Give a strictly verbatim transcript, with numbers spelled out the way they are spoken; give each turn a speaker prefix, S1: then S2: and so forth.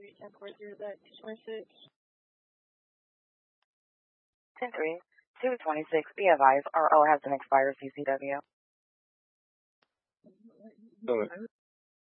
S1: ten four zero, that two twenty-six.
S2: ten three, two twenty-six, be advised, R O has an expired C C W.
S3: Go ahead.